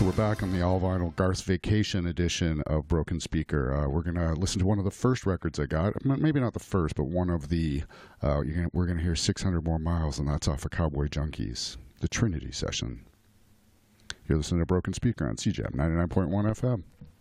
So we're back on the all vinyl Garth's Vacation edition of Broken Speaker. We're going to listen to one of the first records I got. Maybe not the first, but one of the. We're going to hear 600 More Miles, and that's off of Cowboy Junkies, the Trinity Session. You're listening to Broken Speaker on CJAM 99.1 FM.